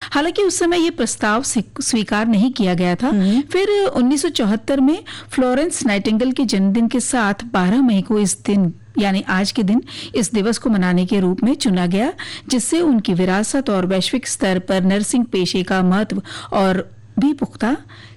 हालांकि उस समय ये प्रस्ताव स्वीकार नहीं किया गया था। फिर 1974 में फ्लोरेंस नाइटिंगेल के जन्मदिन के साथ 12 मई को इस दिन यानी आज के दिन इस दिवस को मनाने के रूप में चुना गया, जिससे उनकी विरासत और वैश्विक स्तर पर नर्सिंग पेशे का महत्व और भी पुख्ता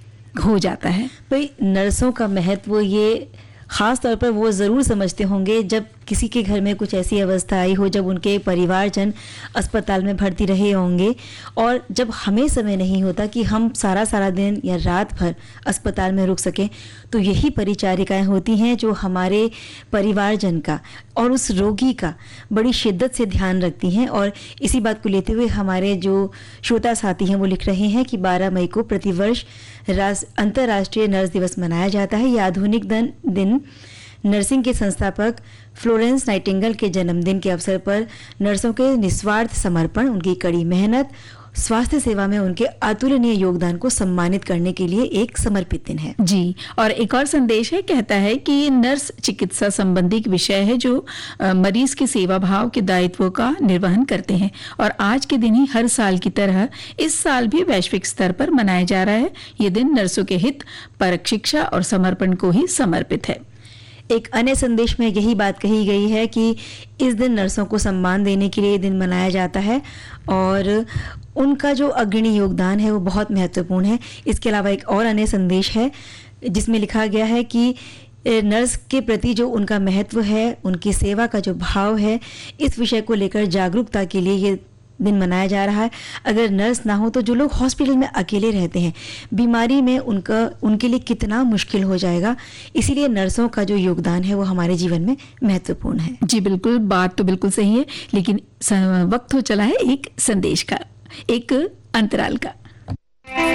हो जाता है। भाई नर्सों का महत्व ये खास तौर पर वो ज़रूर समझते होंगे जब किसी के घर में कुछ ऐसी अवस्था आई हो, जब उनके परिवारजन अस्पताल में भर्ती रहे होंगे और जब हमें समय नहीं होता कि हम सारा दिन या रात भर अस्पताल में रुक सकें, तो यही परिचारिकाएं होती हैं जो हमारे परिवारजन का और उस रोगी का बड़ी शिद्दत से ध्यान रखती हैं। और इसी बात को लेते हुए हमारे जो श्रोता साथी हैं वो लिख रहे हैं कि 12 मई को प्रतिवर्ष अंतर्राष्ट्रीय नर्स दिवस मनाया जाता है। यह आधुनिक दिन नर्सिंग के संस्थापक फ्लोरेंस नाइटिंगेल के जन्मदिन के अवसर पर नर्सों के निस्वार्थ समर्पण, उनकी कड़ी मेहनत, स्वास्थ्य सेवा में उनके अतुलनीय योगदान को सम्मानित करने के लिए एक समर्पित दिन है। जी, और एक और संदेश है, कहता है कि नर्स चिकित्सा संबंधी विषय है जो मरीज के सेवा भाव के दायित्वों का निर्वहन करते हैं और आज के दिन ही हर साल की तरह इस साल भी वैश्विक स्तर पर मनाया जा रहा है। ये दिन नर्सों के हित, परख शिक्षा और समर्पण को ही समर्पित है। एक अन्य संदेश में यही बात कही गई है कि इस दिन नर्सों को सम्मान देने के लिए दिन मनाया जाता है और उनका जो अग्रणी योगदान है वो बहुत महत्वपूर्ण है। इसके अलावा एक और अन्य संदेश है जिसमें लिखा गया है कि नर्स के प्रति जो उनका महत्व है, उनकी सेवा का जो भाव है, इस विषय को लेकर जागरूकता के लिए ये दिन मनाया जा रहा है। अगर नर्स ना हो तो जो लोग हॉस्पिटल में अकेले रहते हैं, बीमारी में उनके लिए कितना मुश्किल हो जाएगा। इसीलिए नर्सों का जो योगदान है वो हमारे जीवन में महत्वपूर्ण है। जी बिल्कुल, बात तो बिल्कुल सही है, लेकिन वक्त हो चला है एक संदेश का, एक अंतराल का।